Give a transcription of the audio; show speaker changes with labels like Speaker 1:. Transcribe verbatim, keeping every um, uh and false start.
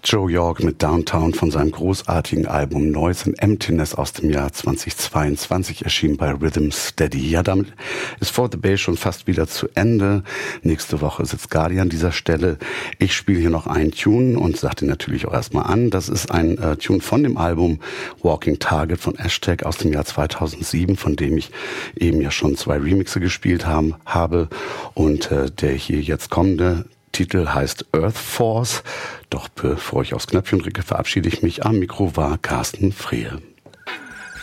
Speaker 1: Joe York mit Downtown von seinem großartigen Album Noise and Emptiness aus dem Jahr zweitausendzweiundzwanzig erschienen bei Rhythm Steady. Ja, damit ist For the Bay schon fast wieder zu Ende. Nächste Woche sitzt Gardi an dieser Stelle. Ich spiele hier noch einen Tune und sage den natürlich auch erstmal an. Das ist ein äh, Tune von dem Album Walking Target von Ashtag aus dem Jahr zweitausendsieben, von dem ich eben ja schon zwei Remixe gespielt haben, habe. Und äh, der hier jetzt kommende Titel heißt Earth Force. Doch bevor ich aufs Knöpfchen drücke, verabschiede ich mich. Am Mikro war Carsten Frehe.